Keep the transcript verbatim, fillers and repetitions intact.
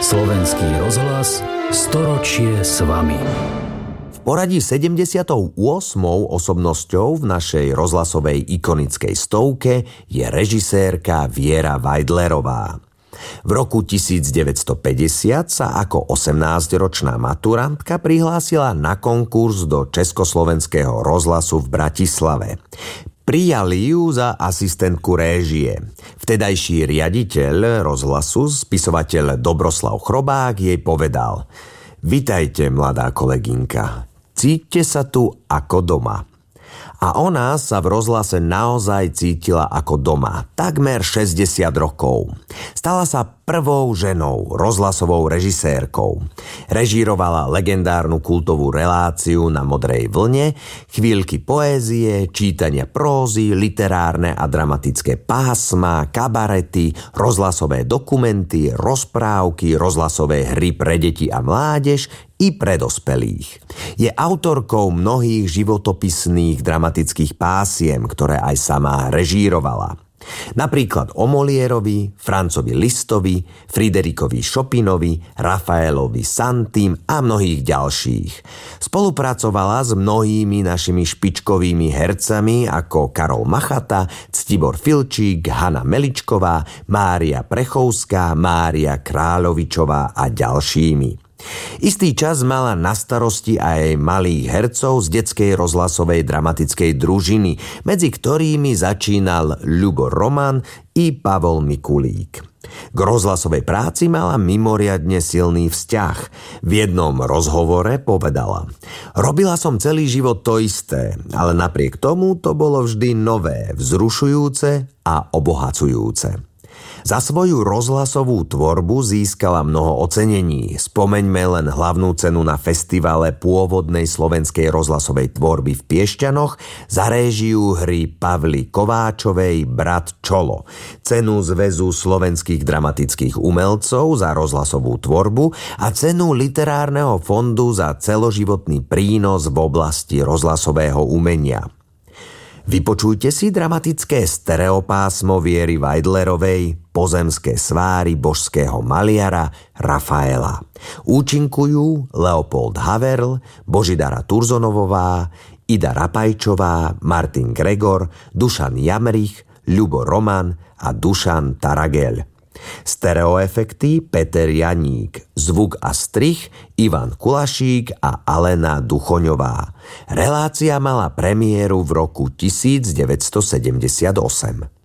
Slovenský rozhlas storočie s vami. V poradí sedemdesiatou ôsmou osobnosťou v našej rozhlasovej ikonickej stovke je režisérka Viera Vajdlerová. V roku devätnásťstopäťdesiat sa ako osemnásťročná maturantka prihlásila na konkurs do Československého rozhlasu v Bratislave. Prijali ju za asistentku réžie. Vtedajší riaditeľ rozhlasu, spisovateľ Dobroslav Chrobák, jej povedal: "Vitajte, mladá kolegynka. Cíťte sa tu ako doma." A ona sa v rozhlase naozaj cítila ako doma, takmer šesťdesiat rokov. Stala sa prvou ženou rozhlasovou režisérkou. Režírovala legendárnu kultovú reláciu Na modrej vlne, chvíľky poézie, čítania prózy, literárne a dramatické pásma, kabarety, rozhlasové dokumenty, rozprávky, rozhlasové hry pre deti a mládež i pre dospelých. Je autorkou mnohých životopisných dramatických pásiem, ktoré aj sama režírovala. Napríklad o Molierovi, Francovi Listovi, Friderikovi Chopinovi, Rafaelovi Santim a mnohých ďalších. Spolupracovala s mnohými našimi špičkovými hercami ako Karol Machata, Ctibor Filčík, Hana Meličková, Mária Prechovská, Mária Kráľovičová a ďalšími. Istý čas mala na starosti aj malých hercov z detskej rozhlasovej dramatickej družiny, medzi ktorými začínal Ľubo Roman i Pavol Mikulík. K rozhlasovej práci mala mimoriadne silný vzťah. V jednom rozhovore povedala: "Robila som celý život to isté, ale napriek tomu to bolo vždy nové, vzrušujúce a obohacujúce." Za svoju rozhlasovú tvorbu získala mnoho ocenení. Spomeňme len hlavnú cenu na festivale pôvodnej slovenskej rozhlasovej tvorby v Piešťanoch za réžiu hry Pavly Kováčovej Brat Čolo, cenu Zväzu slovenských dramatických umelcov za rozhlasovú tvorbu a cenu Literárneho fondu za celoživotný prínos v oblasti rozhlasového umenia. Vypočujte si dramatické stereopásmo Viery Vajdlerovej Pozemské sváry božského maliara Rafaela. Účinkujú Leopold Haverl, Božidara Turzonovová, Ida Rapajčová, Martin Gregor, Dušan Jamrich, Ľubo Roman a Dušan Taragel. Stereoefekty Peter Janík, zvuk a strih Ivan Kulašík a Alena Duchoňová. Relácia mala premiéru v roku devätnásťstosedemdesiatosem.